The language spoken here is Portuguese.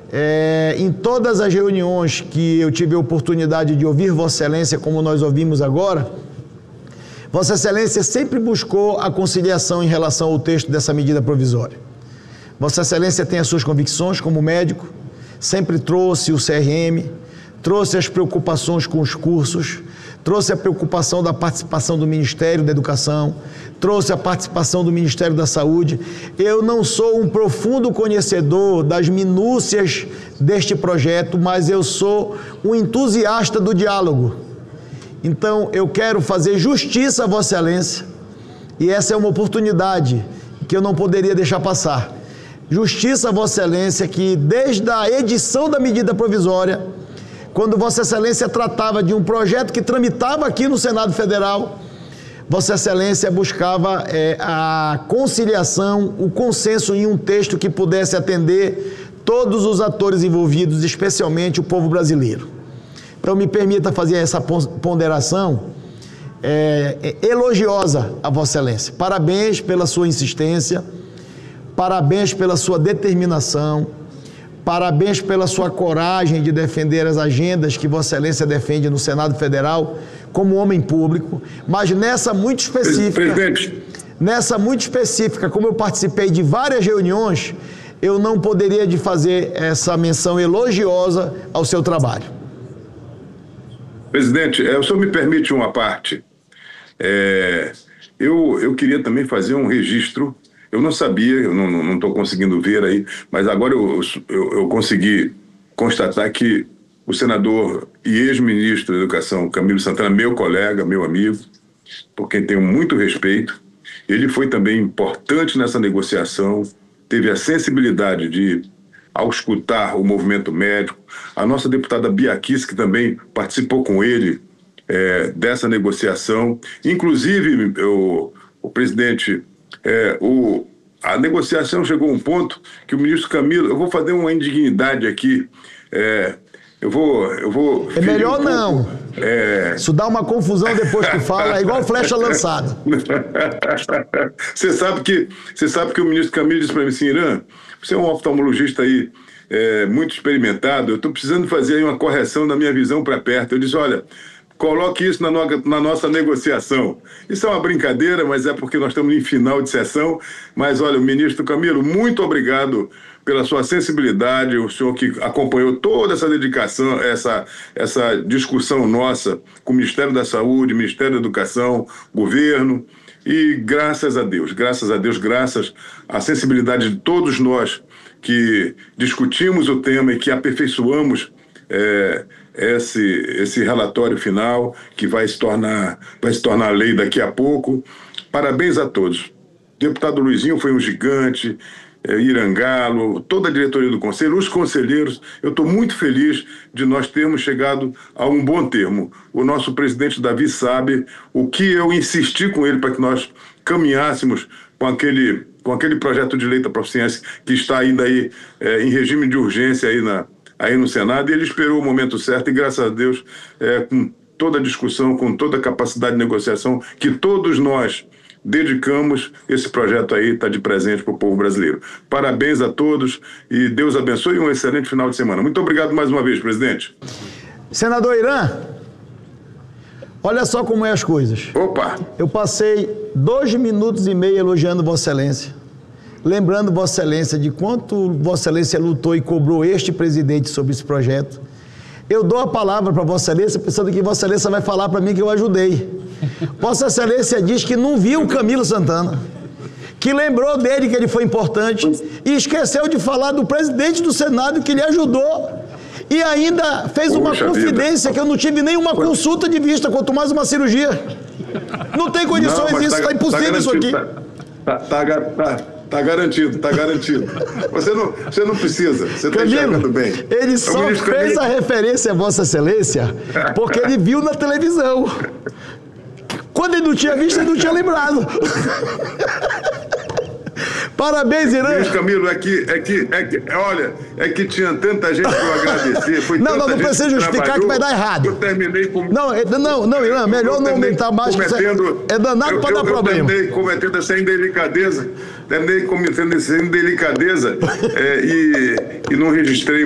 Em todas as reuniões que eu tive a oportunidade de ouvir Vossa Excelência, como nós ouvimos agora, Vossa Excelência sempre buscou a conciliação em relação ao texto dessa medida provisória. Vossa Excelência tem as suas convicções como médico, sempre trouxe o CRM, trouxe as preocupações com os cursos, trouxe a preocupação da participação do Ministério da Educação, trouxe a participação do Ministério da Saúde. Eu não sou um profundo conhecedor das minúcias deste projeto, mas eu sou um entusiasta do diálogo. Então, eu quero fazer justiça a Vossa Excelência, e essa é uma oportunidade que eu não poderia deixar passar. Justiça a Vossa Excelência que, desde a edição da medida provisória, quando Vossa Excelência tratava de um projeto que tramitava aqui no Senado Federal, Vossa Excelência buscava a conciliação, o consenso em um texto que pudesse atender todos os atores envolvidos, especialmente o povo brasileiro. Então, me permita fazer essa ponderação elogiosa a Vossa Excelência. Parabéns pela sua insistência, parabéns pela sua determinação, parabéns pela sua coragem de defender as agendas que Vossa Excelência defende no Senado Federal como homem público, mas nessa muito específica, como eu participei de várias reuniões, eu não poderia de fazer essa menção elogiosa ao seu trabalho. Presidente, o senhor me permite uma parte? Eu queria também fazer um registro. Eu não sabia, eu não estou conseguindo ver aí, mas agora eu consegui constatar que o senador e ex-ministro da Educação, Camilo Santana, meu colega, meu amigo, por quem tenho muito respeito, ele foi também importante nessa negociação, teve a sensibilidade de, ao escutar o movimento médico, a nossa deputada Bia Kiss, que também participou com ele dessa negociação, inclusive o presidente... a negociação chegou a um ponto que o ministro Camilo... Eu vou fazer uma indignidade aqui. Eu vou é melhor não. Isso dá uma confusão depois que fala, é igual flecha lançada. Você sabe que o ministro Camilo disse para mim assim: Irã, você é um oftalmologista aí muito experimentado, eu estou precisando fazer aí uma correção na minha visão para perto. Eu disse: olha, coloque isso na nossa negociação. Isso é uma brincadeira, mas é porque nós estamos em final de sessão. Mas, olha, o ministro Camilo, muito obrigado pela sua sensibilidade, o senhor que acompanhou toda essa dedicação, essa discussão nossa com o Ministério da Saúde, Ministério da Educação, governo. E graças a Deus, graças à sensibilidade de todos nós que discutimos o tema e que aperfeiçoamos esse relatório final, que vai se tornar lei daqui a pouco. Parabéns a todos. O deputado Luizinho foi um gigante, Irangalo, toda a diretoria do Conselho, os conselheiros. Eu estou muito feliz de nós termos chegado a um bom termo. O nosso presidente Davi sabe o que eu insisti com ele para que nós caminhássemos com aquele projeto de lei da proficiência que está ainda aí em regime de urgência aí no Senado, e ele esperou o momento certo, e graças a Deus, com toda a discussão, com toda a capacidade de negociação que todos nós dedicamos, esse projeto aí está de presente para o povo brasileiro. Parabéns a todos e Deus abençoe e um excelente final de semana. Muito obrigado mais uma vez, presidente. Senador Irã, olha só como é as coisas. Opa! Eu passei 2 minutos e meio elogiando Vossa Excelência, lembrando Vossa Excelência de quanto Vossa Excelência lutou e cobrou este presidente sobre esse projeto. Eu dou a palavra para Vossa Excelência pensando que Vossa Excelência vai falar para mim que eu ajudei. Vossa Excelência diz que não viu o Camilo Santana, que lembrou dele que ele foi importante e esqueceu de falar do presidente do Senado que lhe ajudou e ainda fez uma confidência que eu não tive nenhuma consulta de vista, quanto mais uma cirurgia. Não tem condições isso, está impossível isso aqui. Tá garantido. Você não precisa, você está enxergando bem. Ele só fez a referência a Vossa Excelência porque ele viu na televisão. Quando ele não tinha visto, ele não tinha lembrado. Parabéns, Irã. Luiz Camilo, olha, que tinha tanta gente para eu agradecer. Não precisa justificar que vai dar errado. Eu terminei com... Não, Irã, melhor não aumentar mais. É danado para dar problema. Eu terminei cometendo essa indelicadeza. E não registrei